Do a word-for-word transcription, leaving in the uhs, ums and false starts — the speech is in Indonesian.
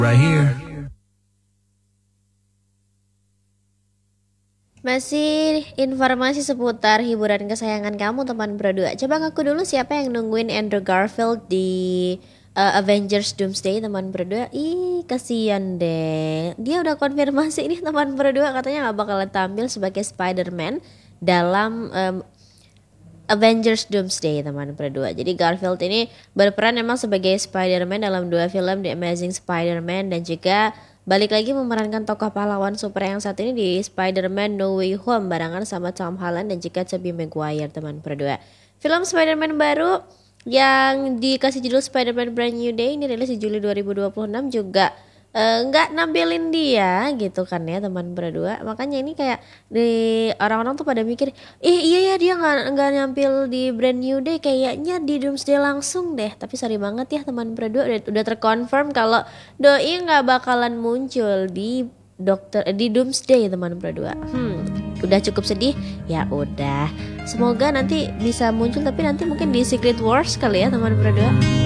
Right here. Masih informasi seputar hiburan kesayangan kamu teman berdua. Coba ngaku dulu siapa yang nungguin Andrew Garfield di uh, Avengers Doomsday teman berdua. Ih kasihan deh. Dia udah konfirmasi ini teman berdua, katanya gak bakalan tampil sebagai Spider-Man dalam um, Avengers Doomsday teman berdua. Jadi Garfield ini berperan memang sebagai Spider-Man dalam dua film The Amazing Spider-Man, dan juga balik lagi memerankan tokoh pahlawan super yang saat ini di Spider-Man No Way Home barengan sama Tom Holland dan juga Tobey Maguire teman berdua. Film Spider-Man baru yang dikasih judul Spider-Man Brand New Day ini rilis di Juli dua ribu dua puluh enam juga nggak uh, nampilin dia gitu kan ya teman berdua. Makanya ini kayak di orang-orang tuh pada mikir, ih iya ya dia nggak nggak nampil di Brand New Day, kayaknya di Doomsday langsung deh. Tapi sorry banget ya teman berdua, udah, udah terkonfirm kalau doi nggak bakalan muncul di dokter eh, di Doomsday teman berdua. Hmm, udah cukup sedih ya udah. Semoga nanti bisa muncul, tapi nanti mungkin di Secret Wars kali ya teman berdua.